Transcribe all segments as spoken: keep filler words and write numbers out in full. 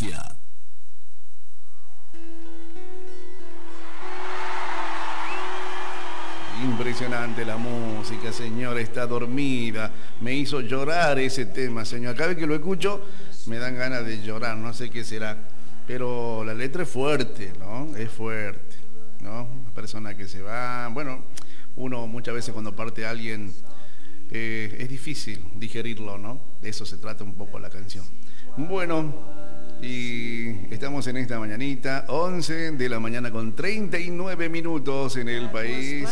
Frecuencia. Impresionante la música, señor, está dormida. Me hizo llorar ese tema, señor. Cada vez que lo escucho me dan ganas de llorar, no sé qué será. Pero la letra es fuerte, ¿no? Es fuerte, ¿no? Una persona que se va... Bueno, uno muchas veces cuando parte a alguien eh, es difícil digerirlo, ¿no? De eso se trata un poco la canción. Bueno... Y estamos en esta mañanita, once de la mañana con treinta y nueve minutos en el país.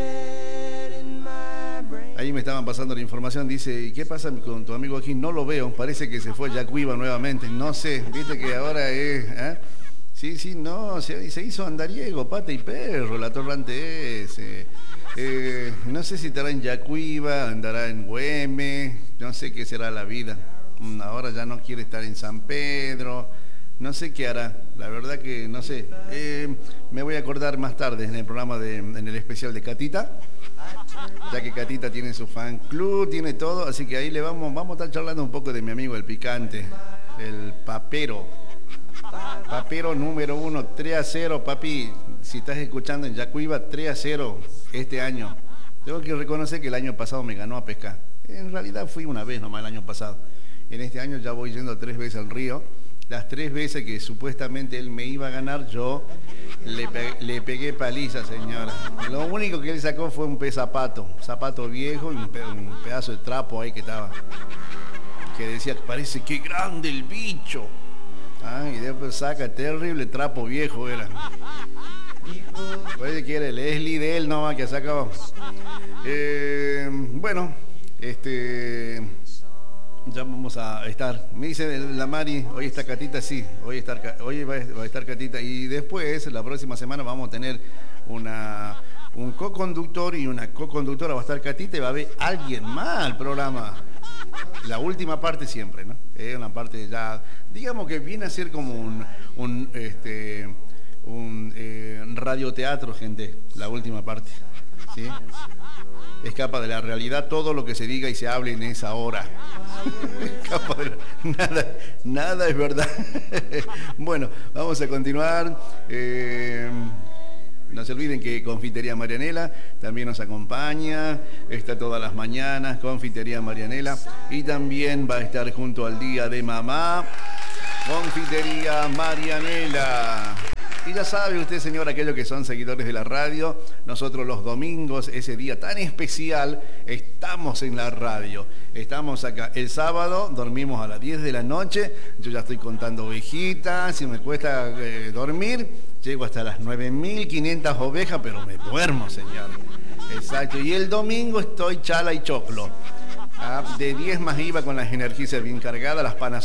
Ahí me estaban pasando la información, dice, ¿y qué pasa con tu amigo aquí? No lo veo, parece que se fue a Yacuiba nuevamente, no sé, viste que ahora es... ¿eh? Sí, sí, no, se, se hizo andariego, pata y perro, la torrante ese. Eh, no sé si estará en Yacuiba, andará en Güemes, no sé qué será la vida. Ahora ya no quiere estar en San Pedro, no sé qué hará, la verdad que no sé. Eh, me voy a acordar más tarde en el programa, de, en el especial de Catita, ya que Catita tiene su fan club, tiene todo, así que ahí le vamos, vamos a estar charlando un poco de mi amigo el picante, el papero, papero número uno, tres a cero, papi, si estás escuchando en Yacuiba, tres a cero este año. Tengo que reconocer que el año pasado me ganó a pescar, en realidad fui una vez nomás el año pasado. En este año ya voy yendo tres veces al río. Las tres veces que supuestamente él me iba a ganar, yo le, pe le pegué paliza, señora. Lo único que él sacó fue un pez zapato, zapato viejo y un, pe un pedazo de trapo ahí que estaba. Que decía, parece que grande el bicho. Ah, y después saca terrible trapo viejo, era. Parece que era el Leslie de él nomás que sacaba. Eh, bueno, este... ya vamos a estar. Me dice la Mari, hoy está Catita, sí, hoy, estar, hoy va a estar Catita. Y después, la próxima semana, vamos a tener una, un co-conductor y una co-conductora. Va a estar Catita y va a haber alguien más al programa. La última parte siempre, ¿no? Es una parte ya, digamos que viene a ser como un, un, este, un eh, radioteatro, gente, la última parte, ¿sí? Escapa de la realidad todo lo que se diga y se hable en esa hora. Escapa de la... nada, nada es verdad. Bueno, vamos a continuar. Eh, no se olviden que Confitería Marianela también nos acompaña. Está todas las mañanas, Confitería Marianela. Y también va a estar junto al Día de Mamá, Confitería Marianela. Y ya sabe usted, señor, aquellos que son seguidores de la radio, nosotros los domingos, ese día tan especial, estamos en la radio. Estamos acá. El sábado dormimos a las diez de la noche. Yo ya estoy contando ovejitas. Si me cuesta eh, dormir, llego hasta las nueve mil quinientas ovejas, pero me duermo, señor. Exacto. Y el domingo estoy chala y choclo. Ah, de diez más iba con las energias bien cargadas, las panas